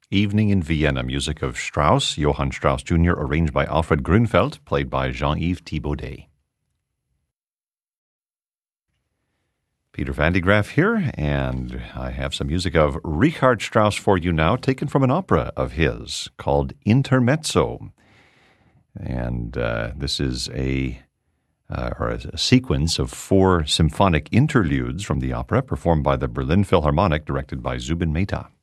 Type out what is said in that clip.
Evening in Vienna, music of Strauss, Johann Strauss Jr., arranged by Alfred Grünfeld, played by Jean-Yves Thibaudet. Peter Van de Graaff here, and I have some music of Richard Strauss for you now, taken from an opera of his called Intermezzo. And this is a sequence of 4 symphonic interludes from the opera performed by the Berlin Philharmonic, directed by Zubin Mehta.